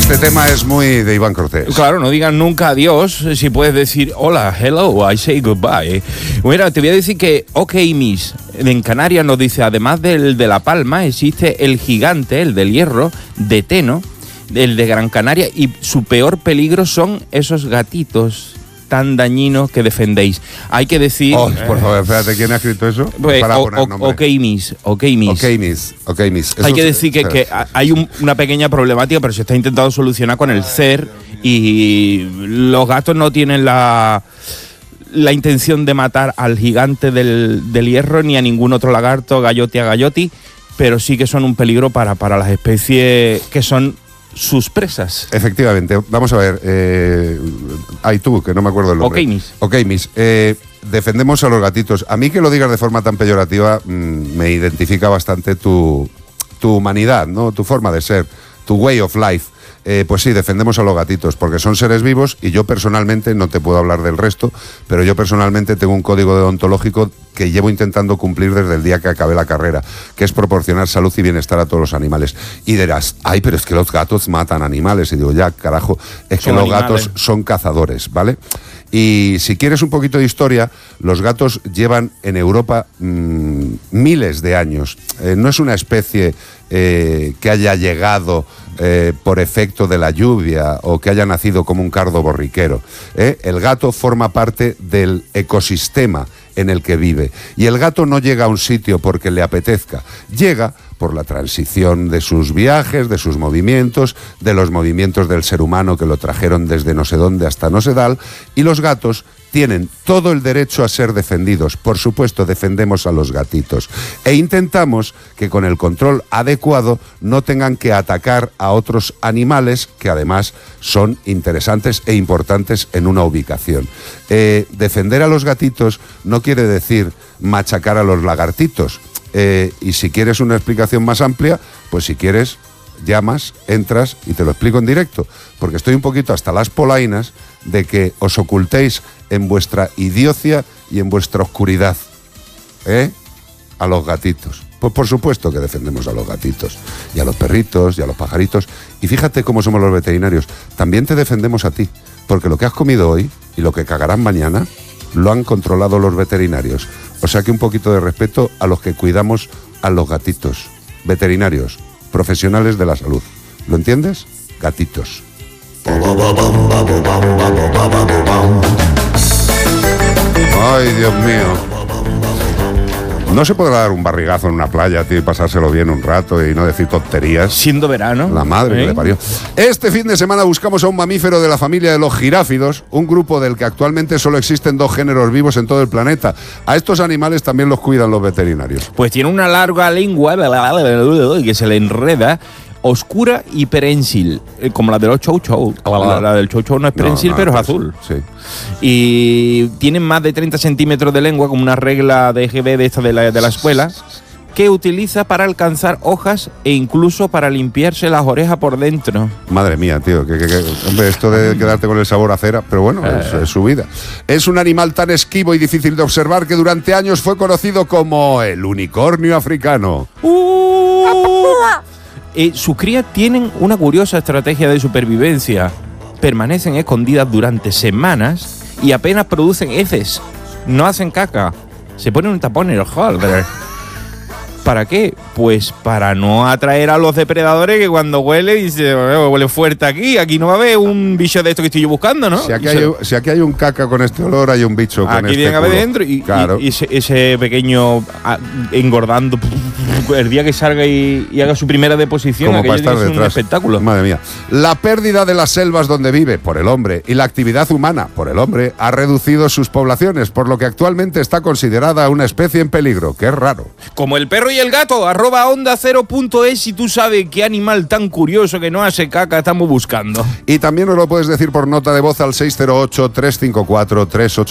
Este tema es muy de Iván Cortés. Claro, no digan nunca adiós si puedes decir hola, hello, I say goodbye. Bueno, te voy a decir que OK Miss en Canarias nos dice, además del de La Palma, existe el gigante, el del hierro, de Teno, el de Gran Canaria, y su peor peligro son esos gatitos tan dañinos que defendéis. Hay que decir... Oh, por favor, espérate, ¿quién ha escrito eso? Pues, para poner nombre. OK Miss. Hay que decir que hay una pequeña problemática, pero se está intentando solucionar con el CER, y los gatos no tienen la intención de matar al gigante del hierro ni a ningún otro lagarto, galloti a galloti, pero sí que son un peligro para las especies que son sus presas. Efectivamente, vamos a ver, hay tú, que no me acuerdo el nombre. OK Miss. Defendemos a los gatitos. A mí que lo digas de forma tan peyorativa me identifica bastante tu humanidad, ¿no? Tu forma de ser, tu way of life. Pues sí, defendemos a los gatitos porque son seres vivos, y yo personalmente, no te puedo hablar del resto, pero yo personalmente tengo un código deontológico que llevo intentando cumplir desde el día que acabé la carrera, que es proporcionar salud y bienestar a todos los animales. Y dirás, ay, pero es que los gatos matan animales. Y digo, ya, carajo, es que los gatos son cazadores, ¿vale? Y si quieres un poquito de historia, los gatos llevan en Europa miles de años. No es una especie que haya llegado por efecto de la lluvia o que haya nacido como un cardo borriquero. El gato forma parte del ecosistema en el que vive. Y el gato no llega a un sitio porque le apetezca. Llega por la transición de sus viajes, de sus movimientos, de los movimientos del ser humano que lo trajeron desde no sé dónde hasta no sé dal, y los gatos tienen todo el derecho a ser defendidos. Por supuesto, defendemos a los gatitos e intentamos que con el control adecuado no tengan que atacar a otros animales que además son interesantes e importantes en una ubicación. Defender a los gatitos no quiere decir machacar a los lagartitos. Y si quieres una explicación más amplia, pues si quieres llamas, entras y te lo explico en directo, porque estoy un poquito hasta las polainas de que os ocultéis en vuestra idiocia y en vuestra oscuridad a los gatitos. Pues por supuesto que defendemos a los gatitos y a los perritos y a los pajaritos, y fíjate cómo somos los veterinarios, también te defendemos a ti, porque lo que has comido hoy y lo que cagarás mañana lo han controlado los veterinarios. O sea que un poquito de respeto a los que cuidamos a los gatitos. Veterinarios, profesionales de la salud. ¿Lo entiendes? Gatitos. Ay, Dios mío. ¿No se podrá dar un barrigazo en una playa, tío, y pasárselo bien un rato y no decir tonterías? Siendo verano. La madre que le parió. Este fin de semana buscamos a un mamífero de la familia de los giráfidos, un grupo del que actualmente solo existen 2 géneros vivos en todo el planeta. A estos animales también los cuidan los veterinarios. Pues tiene una larga lengua que se le enreda, oscura y prensil, como la de los chow chow. La del chow chow no es prensil, pero es azul. Sí. Y tienen más de 30 centímetros de lengua, como una regla de EGB de esta de la escuela, que utiliza para alcanzar hojas e incluso para limpiarse las orejas por dentro. Madre mía, tío, hombre, esto de quedarte con el sabor a cera, pero bueno, es su vida. Es un animal tan esquivo y difícil de observar que durante años fue conocido como el unicornio africano. Sus crías tienen una curiosa estrategia de supervivencia. Permanecen escondidas durante semanas y apenas producen heces. No hacen caca. Se ponen un tapón en el holder. ¿Para qué? Pues para no atraer a los depredadores que cuando huele dice, huele fuerte aquí no va a haber un bicho de esto que estoy yo buscando, ¿no? Si aquí hay un caca con este olor, hay un bicho con aquí este viene a ver dentro claro. y ese pequeño engordando el día que salga y haga su primera deposición, como para estar es detrás. Un espectáculo. Madre mía. La pérdida de las selvas donde vive por el hombre y la actividad humana por el hombre ha reducido sus poblaciones, por lo que actualmente está considerada una especie en peligro. ¡Qué raro! Como el perro y el gato, @onda0.es si tú sabes qué animal tan curioso que no hace caca estamos buscando. Y también nos lo puedes decir por nota de voz al 608-354-383.